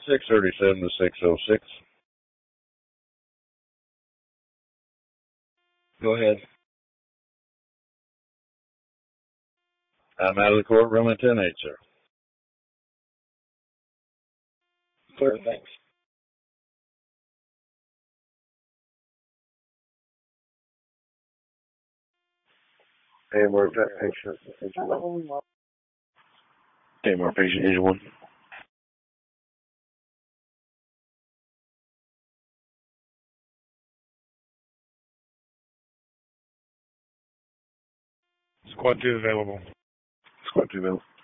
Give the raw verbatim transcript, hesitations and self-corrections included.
six thirty-seven to six oh six. Go ahead. I'm out of the courtroom at ten eight, sir. Clear, thanks. And we're vet patient. Okay, more patient engine one. Squad two available. Squad two available.